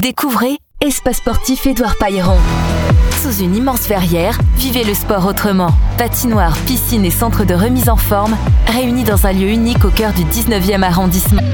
Découvrez Espace sportif Édouard Pailleron. Sous une immense verrière, vivez le sport autrement. Patinoire, piscine et centre de remise en forme, réunis dans un lieu unique au cœur du 19e arrondissement.